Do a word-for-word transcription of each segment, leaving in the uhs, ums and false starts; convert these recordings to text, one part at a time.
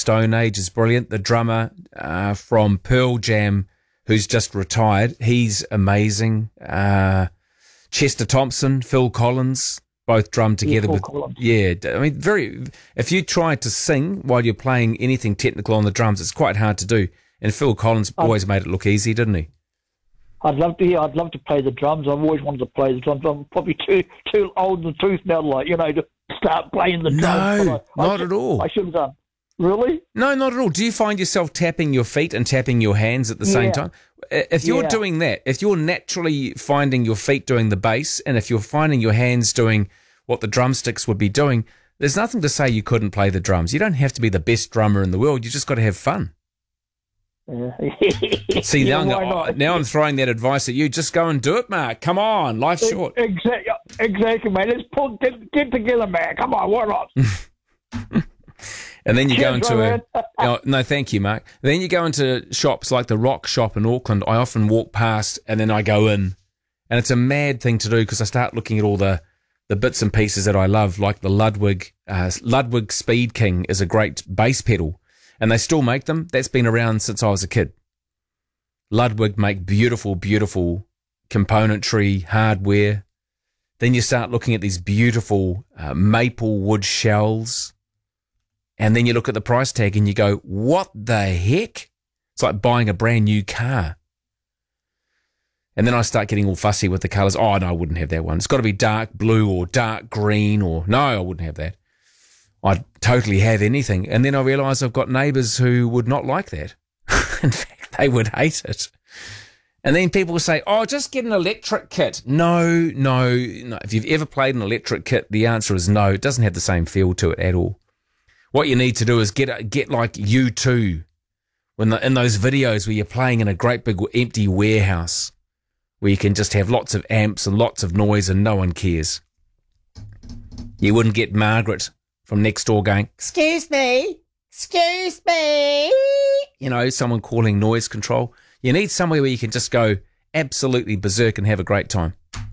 Stone Age is brilliant. The drummer uh, from Pearl Jam, who's just retired, he's amazing. Uh, Chester Thompson, Phil Collins, both drum together yeah, with, Collins. yeah, I mean, very, if you try to sing while you're playing anything technical on the drums, it's quite hard to do. And Phil Collins I'd, always made it look easy, didn't he? I'd love to hear, I'd love to play the drums. I've always wanted to play the drums. I'm probably too too old in the tooth now, like, you know, to start playing the drums. No, I, not I at all. I should have done. Really? No, not at all. Do you find yourself tapping your feet and tapping your hands at the same Yeah. time? If you're Yeah. doing that, if you're naturally finding your feet doing the bass, and if you're finding your hands doing what the drumsticks would be doing, there's nothing to say you couldn't play the drums. You don't have to be the best drummer in the world. You just got to have fun. Yeah. See, Yeah, now, why I'm, not? now I'm throwing that advice at you. Just go and do it, Mark. Come on. Life's short. Exactly, exactly, mate. Let's pull, get, get together, man. Come on, why not? And then you go Cheers, into a... man. Oh, no, thank you, Mark. Then you go into shops like the Rock Shop in Auckland. I often walk past and then I go in. And it's a mad thing to do because I start looking at all the, the bits and pieces that I love, like the Ludwig. Uh, Ludwig Speed King is a great bass pedal. And they still make them. That's been around since I was a kid. Ludwig make beautiful, beautiful componentry, hardware. Then you start looking at these beautiful uh, maple wood shells. And then you look at the price tag and you go, what the heck? It's like buying a brand new car. And then I start getting all fussy with the colours. Oh, no, I wouldn't have that one. It's got to be dark blue or dark green or... No, I wouldn't have that. I'd totally have anything. And then I realise I've got neighbours who would not like that. In fact, they would hate it. And then people will say, oh, just get an electric kit. No, no, no. If you've ever played an electric kit, the answer is no. It doesn't have the same feel to it at all. What you need to do is get get like U two when the, in those videos where you're playing in a great big empty warehouse where you can just have lots of amps and lots of noise and no one cares. You wouldn't get Margaret from next door going, excuse me, excuse me. You know, someone calling noise control. You need somewhere where you can just go absolutely berserk and have a great time.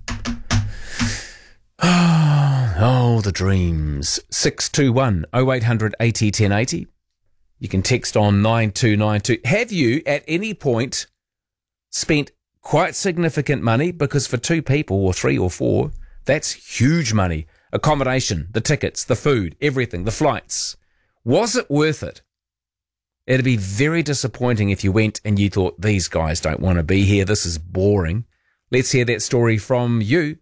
Oh, the dreams. six two one, oh eight hundred, eighty, ten eighty. You can text on nine two nine two. Have you at any point spent quite significant money? Because for two people or three or four, that's huge money. Accommodation, the tickets, the food, everything, the flights. Was it worth it? It'd be very disappointing if you went and you thought, these guys don't want to be here. This is boring. Let's hear that story from you.